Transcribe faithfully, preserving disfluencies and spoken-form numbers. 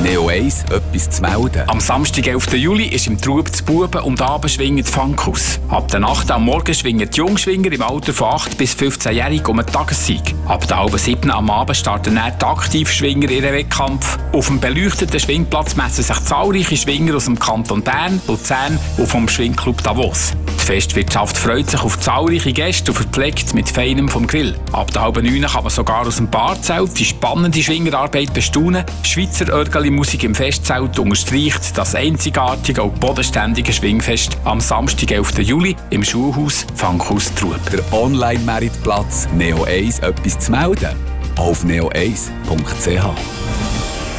Neo eins etwas zu melden. Am Samstag, elften Juli, ist im Trub zu Buben und Abend schwingen die Funkhaus. Ab der Nacht am Morgen schwingen die Jungschwinger im Alter von acht bis fünfzehn-Jährig um einen Tagessieg. Ab der halben siebten am Abend starten dann die Aktivschwinger ihren Wettkampf. Auf dem beleuchteten Schwingplatz messen sich zahlreiche Schwinger aus dem Kanton Bern, Luzern und vom Schwingclub Davos. Die Festwirtschaft freut sich auf zahlreiche Gäste und verpflegt mit Feinem vom Grill. Ab der halben neun kann man sogar aus dem Barzelt die spannende Schwingerarbeit bestaunen. Schweizer Örgeli-Musik im Festzelt unterstreicht das einzigartige und bodenständige Schwingfest am Samstag, elften Juli im Schulhaus Funkhaus Trub. Der Online-Meritplatz Neo eins etwas zu melden auf neo eins punkt c h.